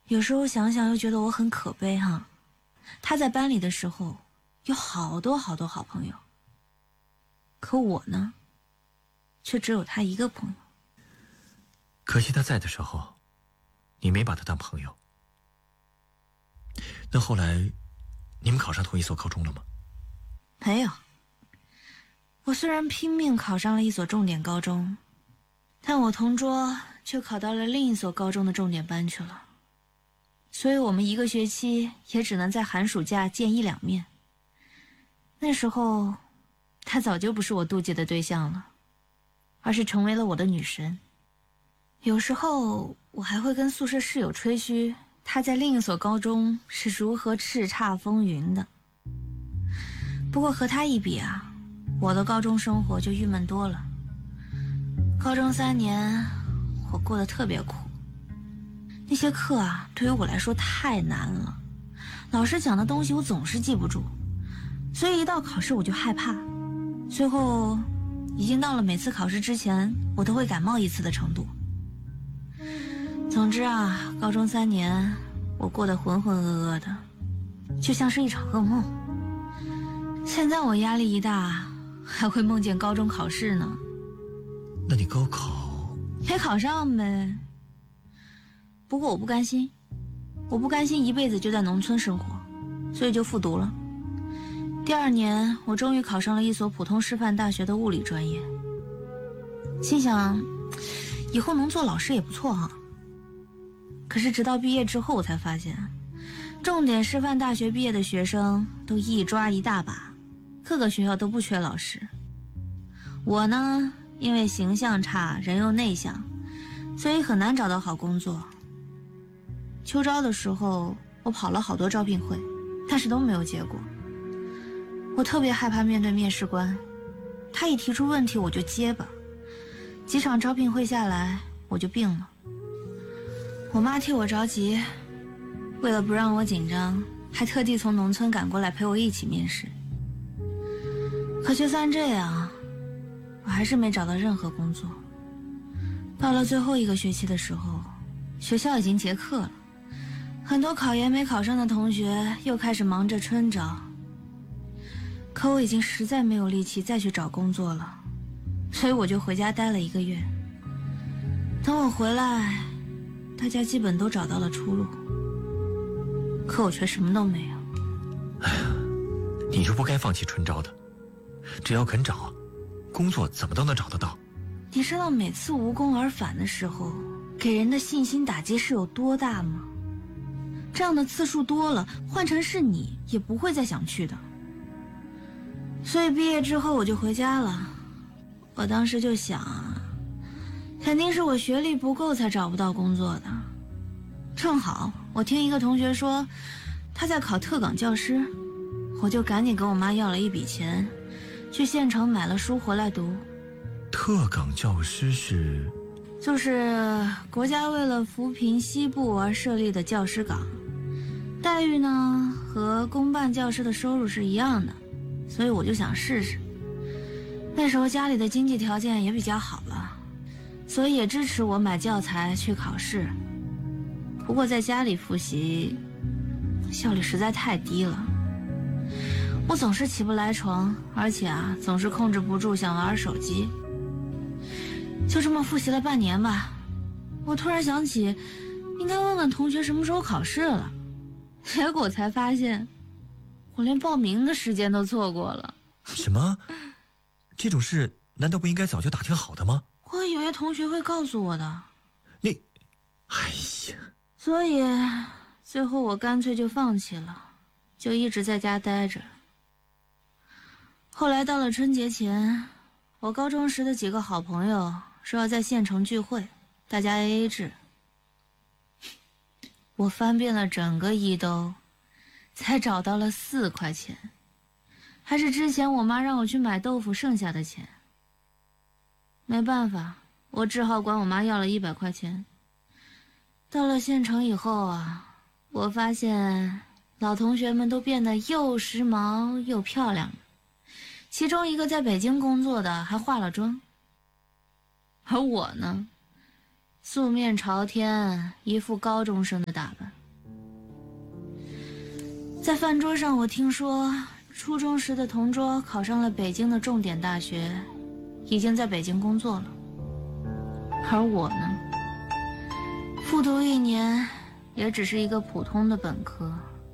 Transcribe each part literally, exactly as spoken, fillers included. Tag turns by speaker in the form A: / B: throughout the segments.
A: 有时候想想又觉得我很可悲哈。他在班里的时候有好多好多好朋友，可我呢，却只有他一个朋友。
B: 可惜他在的时候，你没把他当朋友。那后来，你们考上同一所高中了吗？
A: 没有。我虽然拼命考上了一所重点高中，但我同桌却考到了另一所高中的重点班去了。所以我们一个学期也只能在寒暑假见一两面。那时候，他早就不是我妒忌的对象了，而是成为了我的女神。有时候我还会跟宿舍室友吹嘘，他在另一所高中是如何叱咤风云的。不过和他一比啊，我的高中生活就郁闷多了。高中三年，我过得特别苦。那些课啊，对于我来说太难了，老师讲的东西我总是记不住，所以一到考试我就害怕，最后已经到了每次考试之前我都会感冒一次的程度。总之啊，高中三年我过得浑浑噩噩的，就像是一场噩梦。现在我压力一大，还会梦见高中考试呢。
B: 那你高考
A: 没考上呗。不过我不甘心，我不甘心一辈子就在农村生活，所以就复读了。第二年，我终于考上了一所普通师范大学的物理专业，心想以后能做老师也不错哈。可是直到毕业之后，我才发现，重点师范大学毕业的学生都一抓一大把，各个学校都不缺老师。我呢，因为形象差，人又内向，所以很难找到好工作。秋招的时候，我跑了好多招聘会，但是都没有结果。我特别害怕面对面试官，他一提出问题我就结巴，几场招聘会下来我就病了。我妈替我着急，为了不让我紧张，还特地从农村赶过来陪我一起面试。可就算这样，我还是没找到任何工作。到了最后一个学期的时候，学校已经结课了，很多考研没考上的同学又开始忙着春招。可我已经实在没有力气再去找工作了，所以我就回家待了一个月。等我回来，大家基本都找到了出路，可我却什么都没有。
B: 哎呀，你就不该放弃春招的，只要肯找，工作怎么都能找得到。
A: 你知道每次无功而返的时候，给人的信心打击是有多大吗？这样的次数多了，换成是你也不会再想去的。所以毕业之后我就回家了。我当时就想啊，肯定是我学历不够才找不到工作的。正好我听一个同学说他在考特岗教师，我就赶紧给我妈要了一笔钱，去县城买了书回来读。
B: 特岗教师是？
A: 就是国家为了扶贫西部而设立的教师岗，待遇呢和公办教师的收入是一样的，所以我就想试试。那时候家里的经济条件也比较好了，所以也支持我买教材去考试。不过在家里复习效率实在太低了，我总是起不来床，而且啊总是控制不住想玩手机。就这么复习了半年吧，我突然想起应该问问同学什么时候考试了，结果才发现我连报名的时间都错过了。
B: 什么？这种事难道不应该早就打听好的吗？
A: 我以为同学会告诉我的。
B: 你，哎呀！
A: 所以最后我干脆就放弃了，就一直在家待着。后来到了春节前，我高中时的几个好朋友说要在县城聚会，大家 A A 制。我翻遍了整个一兜，才找到了四块钱，还是之前我妈让我去买豆腐剩下的钱。没办法，我只好管我妈要了一百块钱。到了县城以后啊，我发现老同学们都变得又时髦又漂亮了，其中一个在北京工作的还化了妆。而我呢，素面朝天，一副高中生的打扮。 在饭桌上，我听说初中时的同桌考上了北京的重点大学，已经在北京工作了。而我呢，复读一年，也只是一个普通的本科。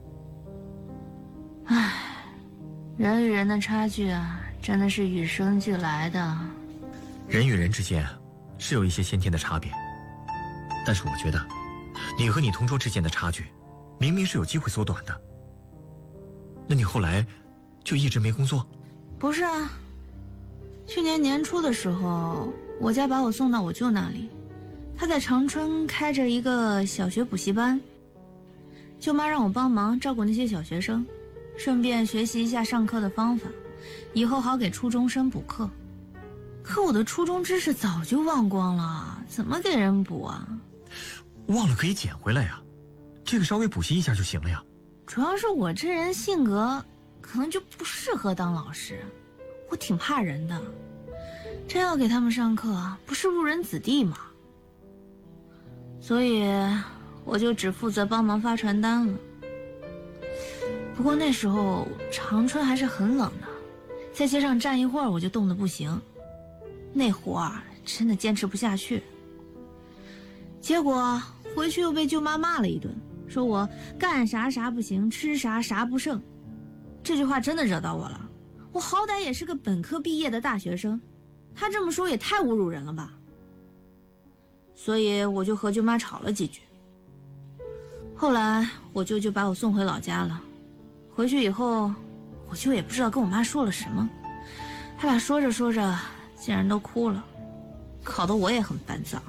A: 唉，人与人的差距啊，真的是与生俱来的。
B: 人与人之间是有一些先天的差别，但是我觉得，你和你同桌之间的差距，明明是有机会缩短的。那你后来就一直没工作？
A: 不是啊，去年年初的时候，我家把我送到我舅那里，他在长春开着一个小学补习班，舅妈让我帮忙照顾那些小学生，顺便学习一下上课的方法，以后好给初中生补课。可我的初中知识早就忘光了，怎么给人补啊？
B: 忘了可以捡回来呀，这个稍微补习一下就行了呀。
A: 主要是我这人性格可能就不适合当老师，我挺怕人的，真要给他们上课，不是误人子弟吗？所以我就只负责帮忙发传单了。不过那时候长春还是很冷的，在街上站一会儿我就冻得不行，那活儿真的坚持不下去。结果回去又被舅妈骂了一顿，说我干啥啥不行，吃啥啥不剩。这句话真的惹到我了，我好歹也是个本科毕业的大学生，他这么说也太侮辱人了吧。所以我就和舅妈吵了几句。后来我舅就把我送回老家了，回去以后我舅也不知道跟我妈说了什么，他俩说着说着竟然都哭了，搞得我也很烦躁。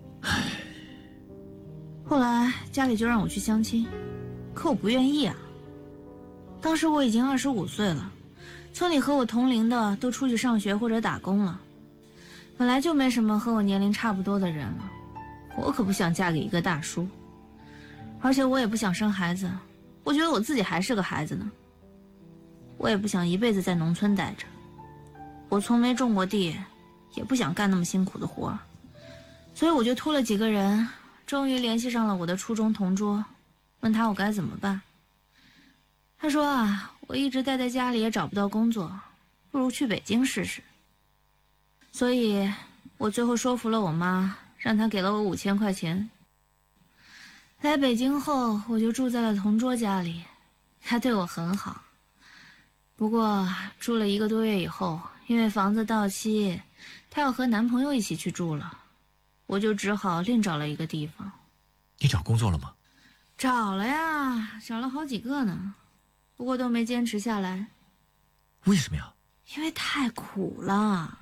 A: 后来家里就让我去相亲，可我不愿意啊。当时我已经二十五岁了，村里和我同龄的都出去上学或者打工了，本来就没什么和我年龄差不多的人了，我可不想嫁给一个大叔，而且我也不想生孩子，我觉得我自己还是个孩子呢。我也不想一辈子在农村待着，我从没种过地，也不想干那么辛苦的活，所以我就托了几个人，终于联系上了我的初中同桌，问他我该怎么办。他说啊，我一直待在家里也找不到工作，不如去北京试试。所以我最后说服了我妈，让她给了我五千块钱。来北京后，我就住在了同桌家里，他对我很好。不过住了一个多月以后，因为房子到期，她要和男朋友一起去住了，我就只好另找了一个地方。
B: 你找工作了吗？
A: 找了呀，找了好几个呢，不过都没坚持下来。
B: 为什么呀？
A: 因为太苦了。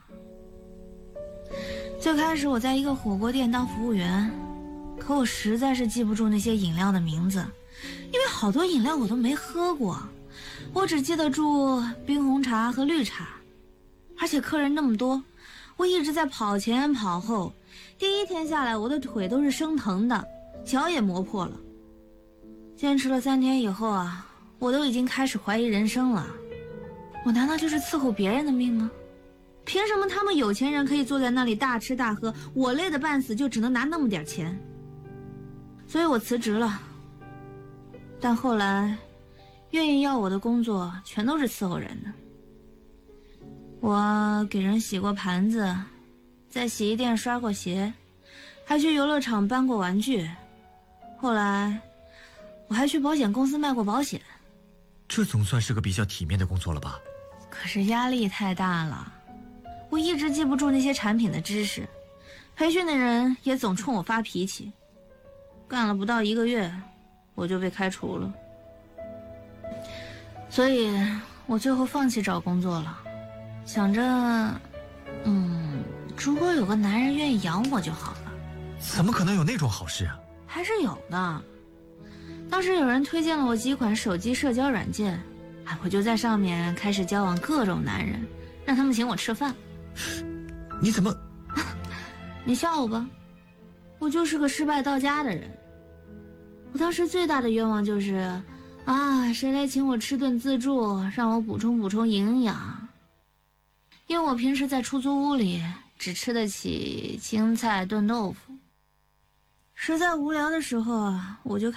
A: 最开始我在一个火锅店当服务员，可我实在是记不住那些饮料的名字，因为好多饮料我都没喝过，我只记得住冰红茶和绿茶。而且客人那么多，我一直在跑前跑后，第一天下来我的腿都是生疼的，脚也磨破了。坚持了三天以后啊，我都已经开始怀疑人生了。我难道就是伺候别人的命吗？凭什么他们有钱人可以坐在那里大吃大喝，我累得半死就只能拿那么点钱？所以我辞职了。但后来愿意要我的工作全都是伺候人的。我给人洗过盘子，在洗衣店刷过鞋，还去游乐场搬过玩具。后来我还去保险公司卖过保险。
B: 这总算是个比较体面的工作了吧？
A: 可是压力太大了，我一直记不住那些产品的知识，培训的人也总冲我发脾气。干了不到一个月，我就被开除了。所以我最后放弃找工作了，想着嗯，如果有个男人愿意养我就好了。
B: 怎么可能有那种好事啊？
A: 还是有的。当时有人推荐了我几款手机社交软件，我就在上面开始交往各种男人，让他们请我吃饭。
B: 你怎么
A: 你笑我吧，我就是个失败到家的人。我当时最大的愿望就是啊，谁来请我吃顿自助，让我补充补充营养。因为我平时在出租屋里只吃得起青菜炖豆腐，实在无聊的时候啊，我就